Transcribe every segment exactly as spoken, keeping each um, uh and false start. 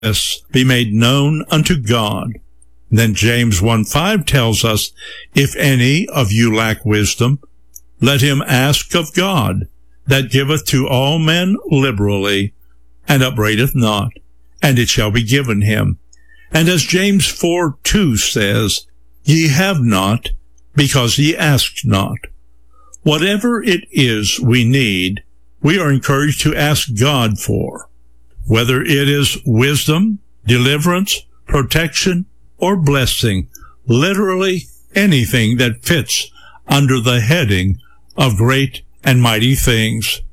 be made known unto God. Then James one five tells us, if any of you lack wisdom, let him ask of God, that giveth to all men liberally, and upbraideth not, and it shall be given him. And as James four two says, ye have not, because ye ask not. Whatever it is we need, we are encouraged to ask God for. Whether it is wisdom, deliverance, protection, or blessing, literally anything that fits under the heading of great and mighty things.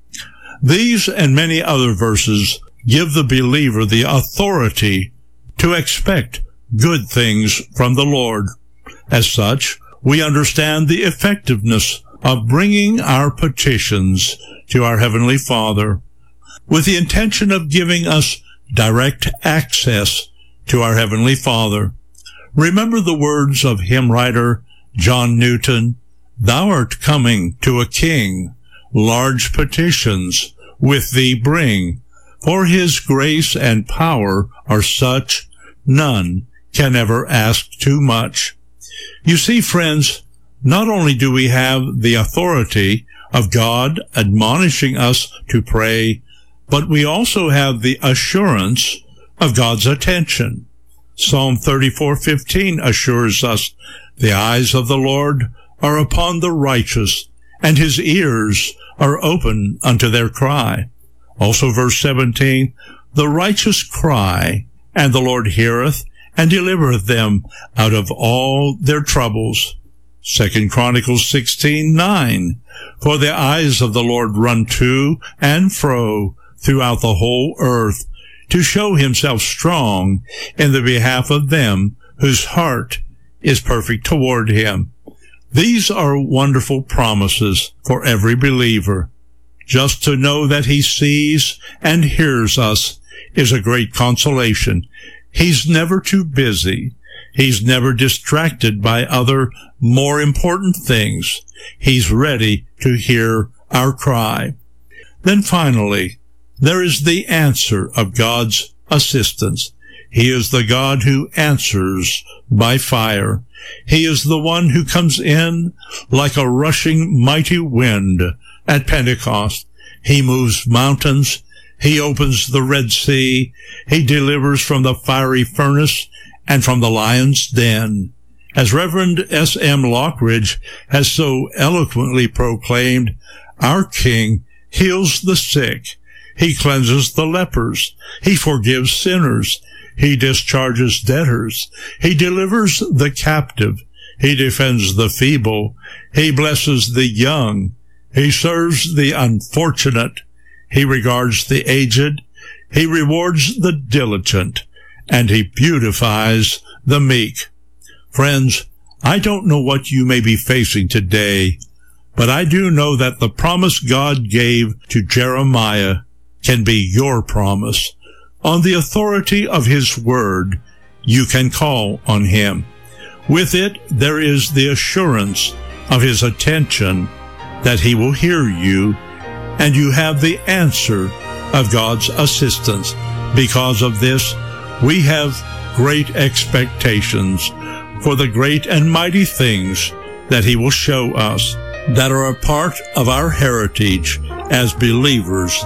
These and many other verses give the believer the authority to expect good things from the Lord. As such, we understand the effectiveness of bringing our petitions to our Heavenly Father with the intention of giving us direct access to our Heavenly Father. Remember the words of hymn writer John Newton, "Thou art coming to a king, large petitions with thee bring, for his grace and power are such, none can ever ask too much." You see, friends, not only do we have the authority of God admonishing us to pray, but we also have the assurance of God's attention. Psalm thirty-four fifteen assures us, the eyes of the Lord are upon the righteous, and his ears are open unto their cry. Also verse seventeen, the righteous cry, and the Lord heareth, and delivereth them out of all their troubles. Second Chronicles sixteen nine, for the eyes of the Lord run to and fro throughout the whole earth, to show himself strong in the behalf of them whose heart is perfect toward him. These are wonderful promises for every believer. Just to know that he sees and hears us is a great consolation. He's never too busy. He's never distracted by other more important things. He's ready to hear our cry. Then finally, there is the answer of God's assistance. He is the God who answers by fire. He is the one who comes in like a rushing mighty wind at Pentecost. He moves mountains. He opens the Red Sea. He delivers from the fiery furnace and from the lion's den. As Reverend S M Lockridge has so eloquently proclaimed, our King heals the sick. He cleanses the lepers. He forgives sinners. He discharges debtors. He delivers the captive. He defends the feeble. He blesses the young. He serves the unfortunate. He regards the aged. He rewards the diligent. And he beautifies the meek. Friends, I don't know what you may be facing today, but I do know that the promise God gave to Jeremiah can be your promise. On the authority of his word, you can call on him. With it, there is the assurance of his attention that he will hear you, and you have the answer of God's assistance. Because of this, we have great expectations for the great and mighty things that he will show us that are a part of our heritage as believers